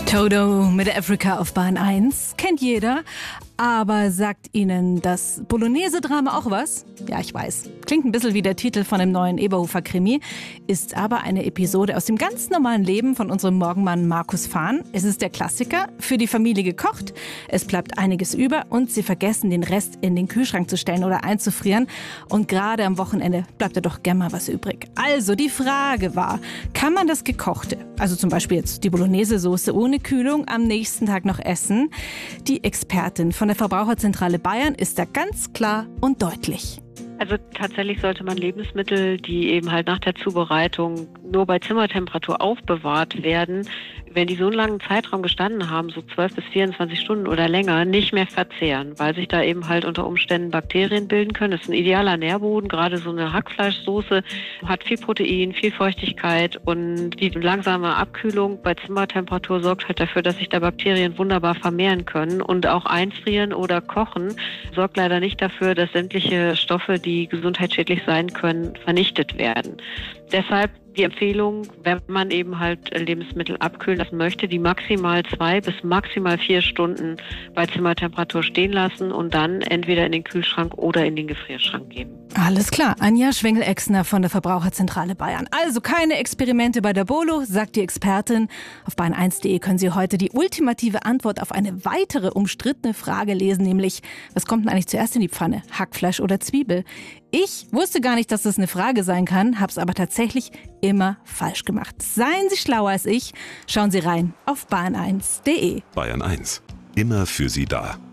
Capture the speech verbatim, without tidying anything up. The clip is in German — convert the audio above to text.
Toto mit Africa auf Bahn eins. Kennt jeder. Aber sagt Ihnen das Bolognese-Drama auch was? Ja, ich weiß. Klingt ein bisschen wie der Titel von einem neuen Eberhofer-Krimi, ist aber eine Episode aus dem ganz normalen Leben von unserem Morgenmann Markus Fahn. Es ist der Klassiker, für die Familie gekocht, es bleibt einiges über und sie vergessen, den Rest in den Kühlschrank zu stellen oder einzufrieren. Und gerade am Wochenende bleibt ja doch gern mal was übrig. Also die Frage war, kann man das Gekochte, also zum Beispiel jetzt die Bolognese-Soße ohne Kühlung, am nächsten Tag noch essen? Die Expertin von der Verbraucherzentrale Bayern ist da ganz klar und deutlich. Also tatsächlich sollte man Lebensmittel, die eben halt nach der Zubereitung nur bei Zimmertemperatur aufbewahrt werden, wenn die so einen langen Zeitraum gestanden haben, so zwölf bis vierundzwanzig Stunden oder länger, nicht mehr verzehren, weil sich da eben halt unter Umständen Bakterien bilden können. Das ist ein idealer Nährboden, gerade so eine Hackfleischsoße hat viel Protein, viel Feuchtigkeit und die langsame Abkühlung bei Zimmertemperatur sorgt halt dafür, dass sich da Bakterien wunderbar vermehren können, und auch einfrieren oder kochen sorgt leider nicht dafür, dass sämtliche Stoffe, die gesundheitsschädlich sein können, vernichtet werden. Deshalb die Empfehlung, wenn man eben halt Lebensmittel abkühlen lassen möchte, die maximal zwei bis maximal vier Stunden bei Zimmertemperatur stehen lassen und dann entweder in den Kühlschrank oder in den Gefrierschrank geben. Alles klar. Anja Schwengel-Exner von der Verbraucherzentrale Bayern. Also keine Experimente bei der Bolo, sagt die Expertin. Auf bahn eins punkt de können Sie heute die ultimative Antwort auf eine weitere umstrittene Frage lesen, nämlich, was kommt denn eigentlich zuerst in die Pfanne? Hackfleisch oder Zwiebel? Ich wusste gar nicht, dass das eine Frage sein kann, hab's aber tatsächlich immer falsch gemacht. Seien Sie schlauer als ich. Schauen Sie rein auf bahn eins punkt de. Bayern eins. Immer für Sie da.